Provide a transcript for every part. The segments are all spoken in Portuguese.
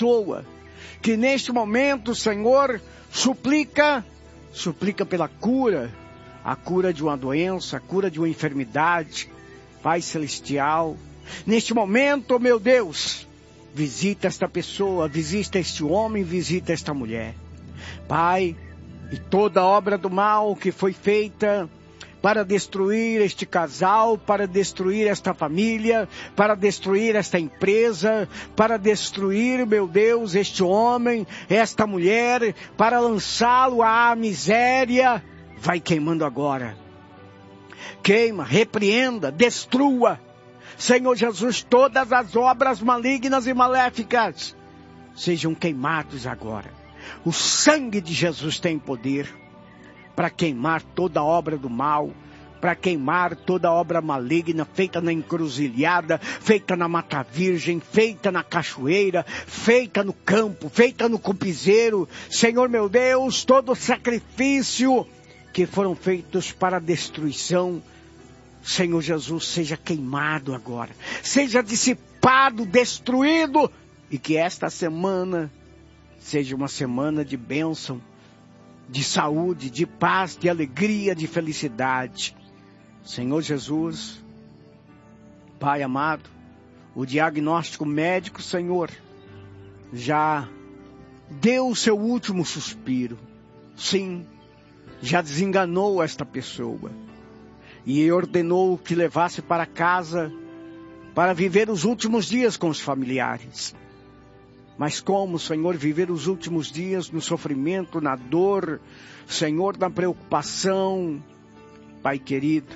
pessoa que neste momento, Senhor, suplica pela cura, a cura de uma doença, a cura de uma enfermidade. Pai Celestial, neste momento, meu Deus, visita esta pessoa, visita este homem, visita esta mulher. Pai, e toda obra do mal que foi feita para destruir este casal, para destruir esta família, para destruir esta empresa, para destruir, meu Deus, este homem, esta mulher, para lançá-lo à miséria, vai queimando agora. Queima, repreenda, destrua, Senhor Jesus, todas as obras malignas e maléficas sejam queimados agora. O sangue de Jesus tem poder para queimar toda obra do mal, para queimar toda obra maligna feita na encruzilhada, feita na mata virgem, feita na cachoeira, feita no campo, feita no cupizeiro. Senhor meu Deus, todo sacrifício que foram feitos para destruição, Senhor Jesus, seja queimado agora, seja dissipado, destruído, e que esta semana seja uma semana de bênção, de saúde, de paz, de alegria, de felicidade. Senhor Jesus, Pai amado, o diagnóstico médico, Senhor, já deu o seu último suspiro. Sim, já desenganou esta pessoa e ordenou que levasse para casa para viver os últimos dias com os familiares. Mas como, Senhor, viver os últimos dias no sofrimento, na dor, Senhor, na preocupação, Pai querido,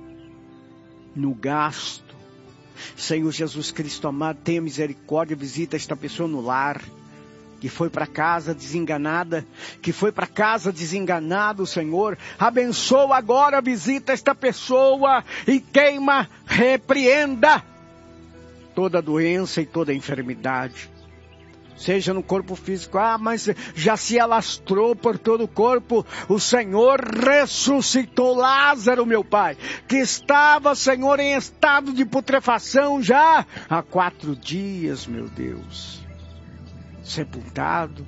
no gasto. Senhor Jesus Cristo amado, tenha misericórdia, visita esta pessoa no lar, que foi para casa desenganada, que foi para casa desenganado, Senhor. Abençoa agora, visita esta pessoa e queima, repreenda toda doença e toda enfermidade. Seja no corpo físico, mas já se alastrou por todo o corpo. O Senhor ressuscitou Lázaro, meu Pai, que estava, Senhor, em estado de putrefação já há 4 dias, meu Deus, sepultado.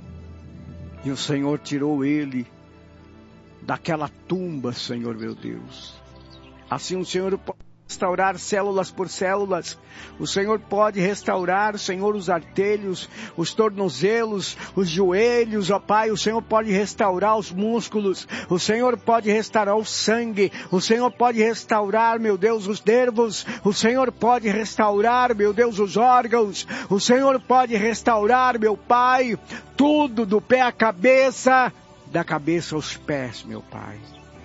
E o Senhor tirou ele daquela tumba, Senhor, meu Deus. Assim o Senhor pode restaurar células por células. O Senhor pode restaurar, Senhor, os artelhos, os tornozelos, os joelhos, ó Pai. O Senhor pode restaurar os músculos. O Senhor pode restaurar o sangue. O Senhor pode restaurar, meu Deus, os nervos. O Senhor pode restaurar, meu Deus, os órgãos. O Senhor pode restaurar, meu Pai, tudo do pé à cabeça, da cabeça aos pés, meu Pai.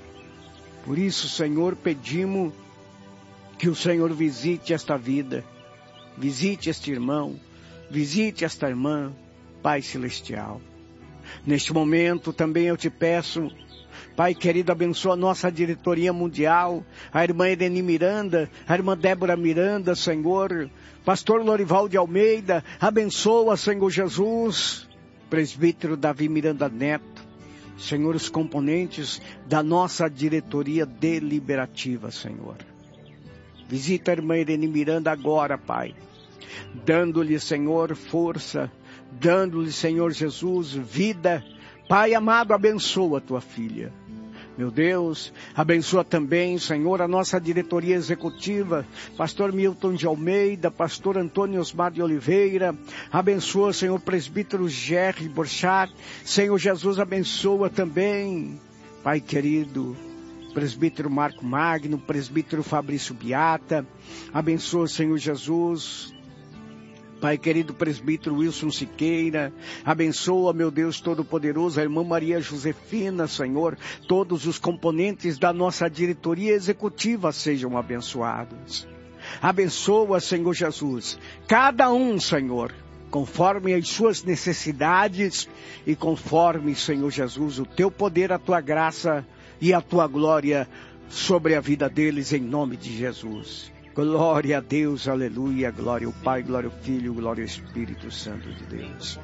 Por isso, Senhor, pedimos que o Senhor visite esta vida, visite este irmão, visite esta irmã, Pai Celestial. Neste momento também eu te peço, Pai querido, abençoa a nossa diretoria mundial, a irmã Irene Miranda, a irmã Débora Miranda, Senhor, pastor Lorival de Almeida, abençoa, Senhor Jesus, presbítero Davi Miranda Neto, Senhor, os componentes da nossa diretoria deliberativa, Senhor. Visita a irmã Irene Miranda agora, Pai, dando-lhe, Senhor, força, dando-lhe, Senhor Jesus, vida. Pai amado, abençoa a tua filha. Meu Deus, abençoa também, Senhor, a nossa diretoria executiva, pastor Milton de Almeida, pastor Antônio Osmar de Oliveira, abençoa, Senhor, presbítero Jerry Borchat, Senhor Jesus, abençoa também, Pai querido, presbítero Marco Magno, presbítero Fabrício Beata, abençoa, Senhor Jesus, Pai querido, presbítero Wilson Siqueira, abençoa, meu Deus Todo-Poderoso, a irmã Maria Josefina, Senhor, todos os componentes da nossa diretoria executiva sejam abençoados. Abençoa, Senhor Jesus, cada um, Senhor, conforme as suas necessidades e conforme, Senhor Jesus, o teu poder, a tua graça e a tua glória sobre a vida deles, em nome de Jesus. Glória a Deus, aleluia, glória ao Pai, glória ao Filho, glória ao Espírito Santo de Deus.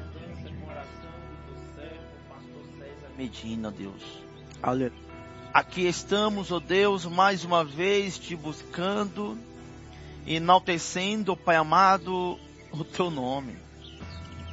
Medina, Deus. Aleluia. Aqui estamos, ó Deus, mais uma vez te buscando, enaltecendo, Pai amado, o teu nome.